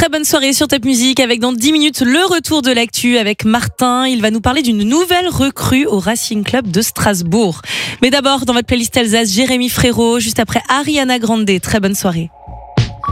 Très bonne soirée sur Top Music avec dans 10 minutes le retour de l'actu avec Martin. Il va nous parler d'une nouvelle recrue au Racing Club de Strasbourg. Mais d'abord, dans votre playlist Alsace, Jérémy Frérot, juste après Ariana Grande. Très bonne soirée.